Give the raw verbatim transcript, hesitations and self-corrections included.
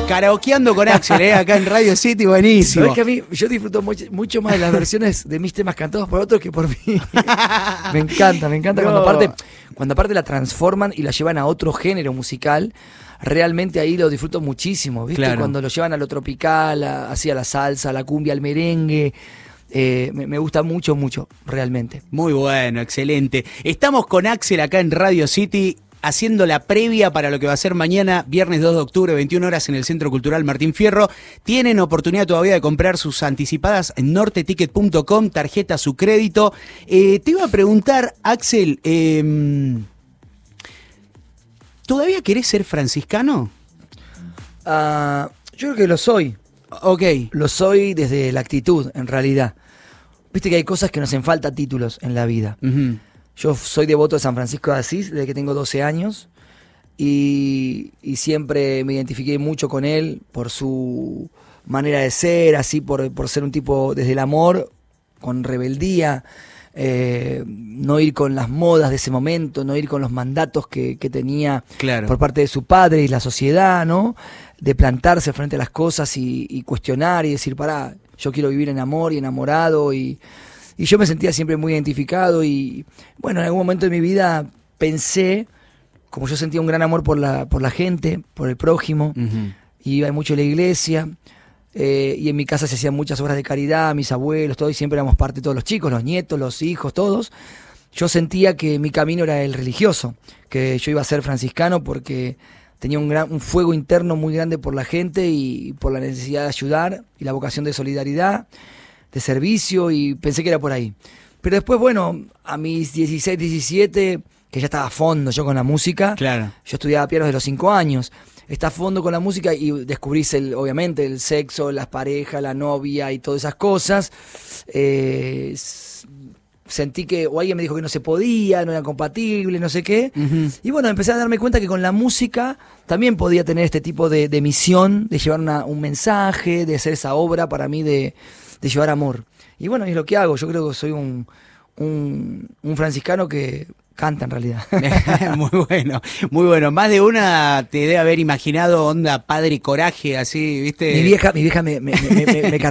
karaokeando con Axel, ¿eh? Acá en Radio City, buenísimo. ¿Sabés que a mí, yo disfruto mucho, mucho más de las versiones de mis temas cantados por otros que por mí? Me encanta, me encanta No. cuando aparte, cuando aparte la transforman y la llevan a otro género musical. Realmente ahí lo disfruto muchísimo, ¿viste? Claro. Cuando lo llevan a lo tropical, a, así a la salsa, a la cumbia, al merengue. Eh, me, me gusta mucho, mucho, realmente. Muy bueno, excelente. Estamos con Axel acá en Radio City haciendo la previa para lo que va a ser mañana, viernes dos de octubre, veintiuna horas en el Centro Cultural Martín Fierro. Tienen oportunidad todavía de comprar sus anticipadas en norte ticket punto com, tarjeta su crédito. Eh, te iba a preguntar, Axel, eh, ¿todavía querés ser franciscano? Uh, yo creo que lo soy. Ok. Lo soy desde la actitud, en realidad. Viste que hay cosas que nos hacen falta títulos en la vida. Uh-huh. Yo soy devoto de San Francisco de Asís desde que tengo doce años y, y siempre me identifiqué mucho con él por su manera de ser, así por, por ser un tipo desde el amor, con rebeldía, eh, no ir con las modas de ese momento, no ir con los mandatos que, que tenía Claro. por parte de su padre y la sociedad, ¿no? De plantarse frente a las cosas y, y cuestionar y decir, pará, yo quiero vivir en amor y enamorado y, y yo me sentía siempre muy identificado y bueno, en algún momento de mi vida pensé, como yo sentía un gran amor por la, por la gente, por el prójimo, Uh-huh. iba mucho a la iglesia eh, y en mi casa se hacían muchas obras de caridad, mis abuelos, todos, y siempre éramos parte, todos los chicos, los nietos, los hijos, todos. Yo sentía que mi camino era el religioso, que yo iba a ser franciscano porque tenía un, gran, un fuego interno muy grande por la gente y por la necesidad de ayudar y la vocación de solidaridad, de servicio, y pensé que era por ahí. Pero después, bueno, a mis dieciséis, diecisiete, que ya estaba a fondo yo con la música, Claro. yo estudiaba piano desde los cinco años, estaba a fondo con la música y descubrís, el, obviamente, el sexo, las parejas, la novia y todas esas cosas. Eh, sentí que, o alguien me dijo que no se podía, no era compatible, no sé qué. Uh-huh. Y bueno, empecé a darme cuenta que con la música también podía tener este tipo de, de misión, de llevar una, un mensaje, de hacer esa obra para mí de, de llevar amor. Y bueno, es lo que hago. Yo creo que soy un, un, un franciscano que canta en realidad. Muy bueno, muy bueno. Más de una te debe haber imaginado onda Padre Coraje, así, ¿viste? Mi vieja, mi vieja me, me, me, me, me